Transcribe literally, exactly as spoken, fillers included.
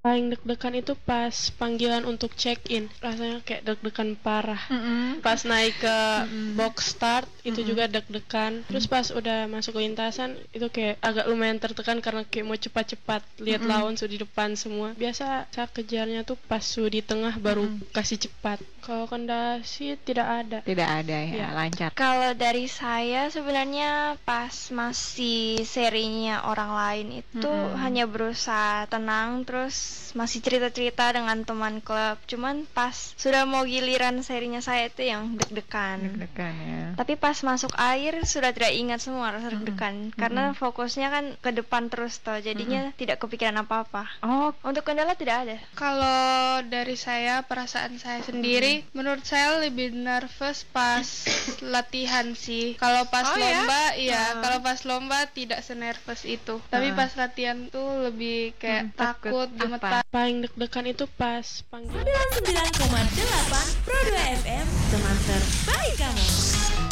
Paling deg-degan itu pas panggilan untuk check-in, rasanya kayak deg-degan parah. Mm-mm. Pas naik ke Mm-mm. box start itu Mm-mm. juga deg-degan. Terus pas udah masuk ke lintasan itu kayak agak lumayan tertekan karena kayak mau cepat-cepat lihat Mm-mm. lawan sudah di depan semua. Biasa saya kejarnya tuh pas sudah di tengah baru Mm-mm. kasih cepat. Kalau kendasi tidak ada. Tidak ada ya, Ya. lancar. Kalau dari saya sebenarnya pas masih serinya orang lain itu Mm-mm. hanya berusaha tenang, terus masih cerita-cerita dengan teman klub. Cuman pas sudah mau giliran serinya saya itu yang deg-degan. Deg-degan ya. Tapi pas masuk air sudah tidak ingat semua rasa Mm-mm. deg-degan karena Mm-mm. fokusnya kan ke depan terus toh, jadinya tidak kepikiran apa-apa. Oh, Untuk kendala tidak ada. Kalau dari saya, perasaan saya sendiri, menurut saya lebih nervous pas latihan sih. Kalau pas Oh, ya? lomba, iya. Ah. Kalau pas lomba tidak senervous itu. Tapi Ah. pas latihan tuh lebih kayak Hmm, takut. takut, gemetar. Paling deg-degan itu pas panggilan sembilan puluh sembilan koma delapan Pro dua F M, teman ter